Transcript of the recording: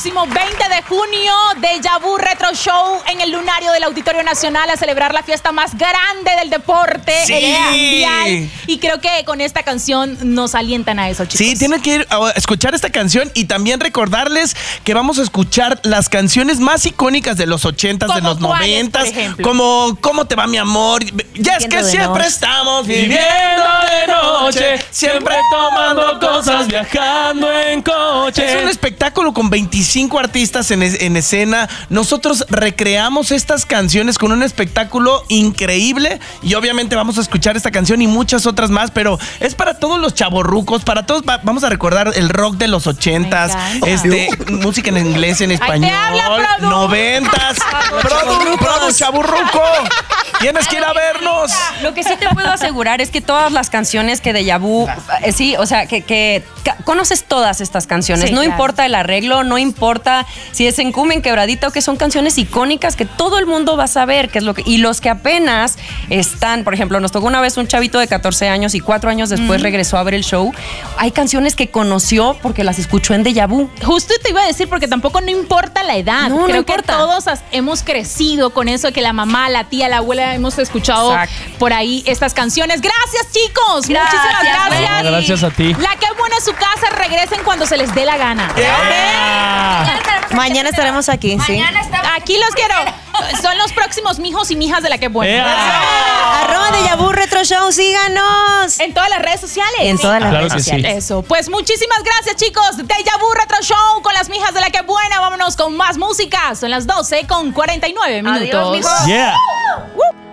próximo 20 de junio, Déjà Vu Retro Show en el Lunario del Auditorio Nacional a celebrar la fiesta más grande del deporte mundial. Y creo que con esta canción nos alientan a eso, chicos. Sí, tienen que ir a escuchar esta canción y también recordarles que vamos a escuchar las canciones más icónicas de los 80s, de los 90s, como ¿Cómo te va mi amor? Ya es que siempre estamos viviendo de noche, siempre tomando cosas, viajando en coche. Es un espectáculo con 25 artistas en escena. Nosotros recreamos estas canciones con un espectáculo increíble y obviamente vamos a escuchar esta canción y muchas otras más, pero es para todos los chavorrucos, para todos. Vamos a recordar el rock de los 80s, música en inglés, en español, 90s. Produ, chavorruco. Tienes que ir a vernos. Lo que sí te puedo asegurar es que todas las canciones que Déjà Vu, sí, o sea, que conoces todas estas canciones. No importa el arreglo, no importa si es en cumbia, en quebradita o que son canciones icónicas que todo el mundo va a saber qué es lo que. Y los que apenas están, por ejemplo, nos tocó una vez un chavito de 14 años y 4 años después regresó a ver el show. Hay canciones que conoció porque las escuchó en Déjà Vu. Justo te iba a decir, porque tampoco no importa la edad. Creo que todos hemos crecido con eso, que la mamá, la tía, la abuela hemos escuchado por ahí estas canciones. Gracias, chicos. Muchísimas gracias. No, gracias a ti. La que buena es su casa, regresen cuando se les dé la gana. Mañana estaremos aquí, sí. Aquí los quiero. Son los próximos mijos y mijas de la que buena. @Déjà Vu Retro Show, síganos. En todas las redes sociales. En todas las redes sociales. Eso. Pues muchísimas gracias, chicos. Déjà Vu Retro Show con las mijas de la que buena. Vámonos con más música. Son las 12:49 minutos. Adiós, mijos.